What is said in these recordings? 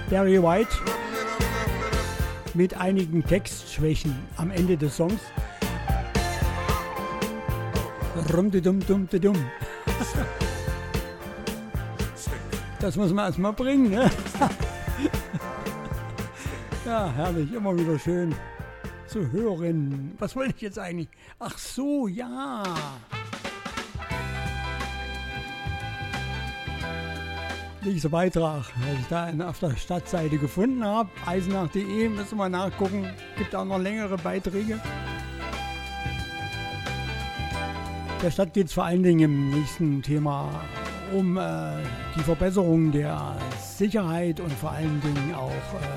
Barry White mit einigen Textschwächen am Ende des Songs. Rum-de-dum-dum-de-dum. Das muss man erstmal bringen, ne? Ja, herrlich, immer wieder schön zu hören. Was wollte ich jetzt eigentlich? Ach so, ja. Dieser Beitrag, was ich da auf der Stadtseite gefunden habe, eisenach.de, müssen wir nachgucken. Gibt auch noch längere Beiträge. Der Stadt geht es vor allen Dingen im nächsten Thema um die Verbesserung der Sicherheit und vor allen Dingen auch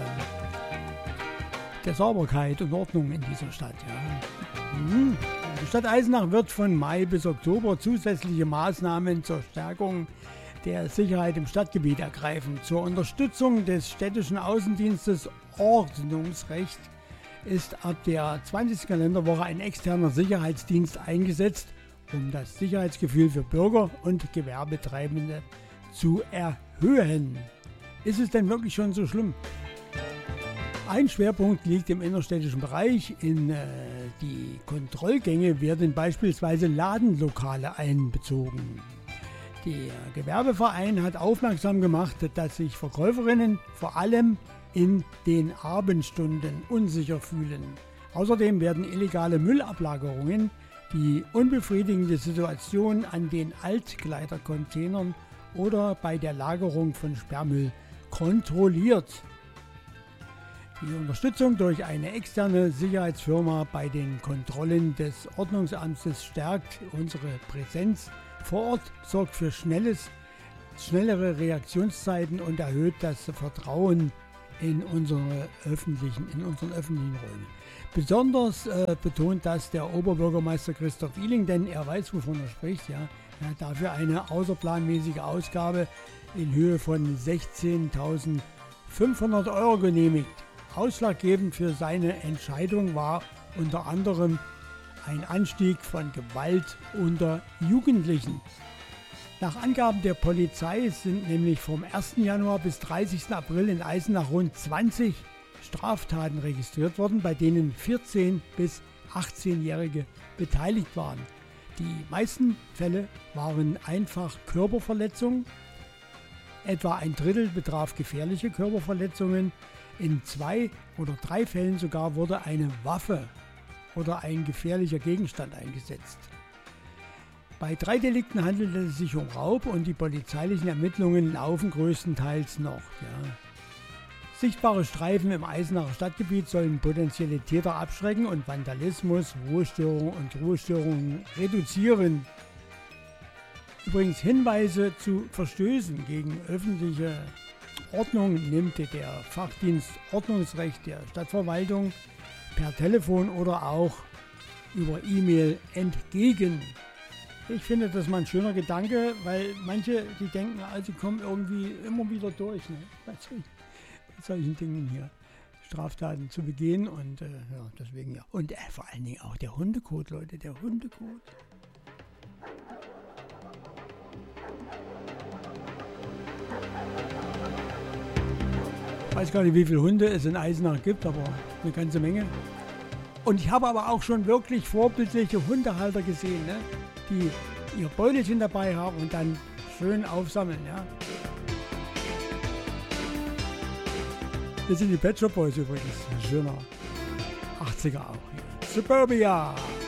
der Sauberkeit und Ordnung in dieser Stadt. Ja. Die Stadt Eisenach wird von Mai bis Oktober zusätzliche Maßnahmen zur Stärkung der Sicherheit im Stadtgebiet ergreifen. Zur Unterstützung des städtischen Außendienstes Ordnungsrecht ist ab der 20. Kalenderwoche ein externer Sicherheitsdienst eingesetzt, um das Sicherheitsgefühl für Bürger und Gewerbetreibende zu erhöhen. Ist es denn wirklich schon so schlimm? Ein Schwerpunkt liegt im innerstädtischen Bereich. In die Kontrollgänge werden beispielsweise Ladenlokale einbezogen. Der Gewerbeverein hat aufmerksam gemacht, dass sich Verkäuferinnen vor allem in den Abendstunden unsicher fühlen. Außerdem werden illegale Müllablagerungen, die unbefriedigende Situation an den Altkleidercontainern oder bei der Lagerung von Sperrmüll kontrolliert. Die Unterstützung durch eine externe Sicherheitsfirma bei den Kontrollen des Ordnungsamtes stärkt unsere Präsenz vor Ort, sorgt für schnellere Reaktionszeiten und erhöht das Vertrauen in unseren öffentlichen Räumen. Besonders betont das der Oberbürgermeister Christoph Ihling, denn er weiß, wovon er spricht. Ja. Er hat dafür eine außerplanmäßige Ausgabe in Höhe von 16.500 € genehmigt. Ausschlaggebend für seine Entscheidung war unter anderem ein Anstieg von Gewalt unter Jugendlichen. Nach Angaben der Polizei sind nämlich vom 1. Januar bis 30. April in Eisenach rund 20 Straftaten registriert worden, bei denen 14- bis 18-Jährige beteiligt waren. Die meisten Fälle waren einfach Körperverletzungen. Etwa ein Drittel betraf gefährliche Körperverletzungen. In 2 oder 3 Fällen sogar wurde eine Waffe oder ein gefährlicher Gegenstand eingesetzt. Bei 3 Delikten handelte es sich um Raub und die polizeilichen Ermittlungen laufen größtenteils noch. Ja. Sichtbare Streifen im Eisenacher Stadtgebiet sollen potenzielle Täter abschrecken und Vandalismus, Ruhestörungen reduzieren. Übrigens Hinweise zu Verstößen gegen öffentliche Ordnung nimmt der Fachdienst Ordnungsrecht der Stadtverwaltung per Telefon oder auch über E-Mail entgegen. Ich finde das mal ein schöner Gedanke, weil manche, die denken, also kommen irgendwie immer wieder durch, ne? Bei solchen Dingen hier Straftaten zu begehen und ja, deswegen ja. Und vor allen Dingen auch der Hundekot, Leute, der Hundekot. Ich weiß gar nicht, wie viele Hunde es in Eisenach gibt, aber eine ganze Menge. Und ich habe aber auch schon wirklich vorbildliche Hundehalter gesehen, ne? Die ihr Beutelchen dabei haben und dann schön aufsammeln. Ja? Das sind die Pet Shop Boys übrigens. Ein schöner 80er auch hier. Suburbia!